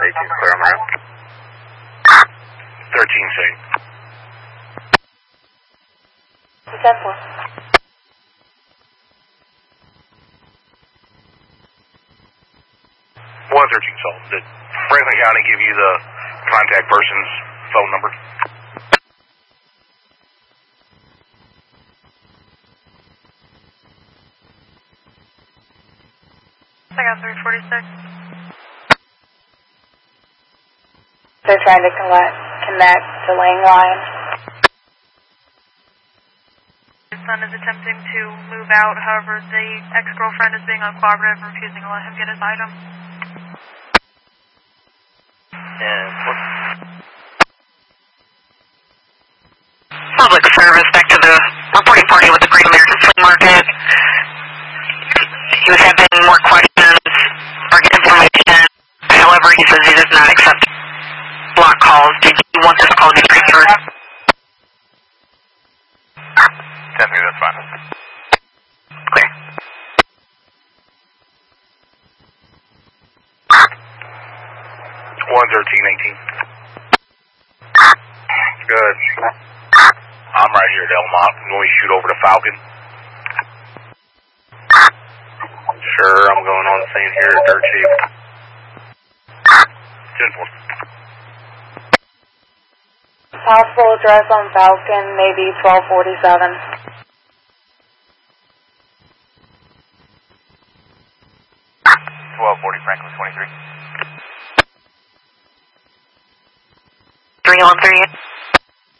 18's clear, I'm out. 13 same. 10-4. 113 Salt. Did Franklin County give you the contact person's phone number? I got 346. They're trying to connect to Langline. His son is attempting to move out, however, the ex-girlfriend is being uncooperative and refusing to let him get his item. Public service, back to the reporting party with the Great American Flea Market. He was having more questions or get information. However, he says he does not accept block calls. Did you want this call to be transferred? 10-3, that's fine. Clear. 113-18. Good. I'm right here at Elmont. Can we shoot over to Falcon? Sure, I'm going on scene here at Dirt Cheap. 10-4. Possible address on Falcon, maybe 1247. 1240 Franklin 23. 313.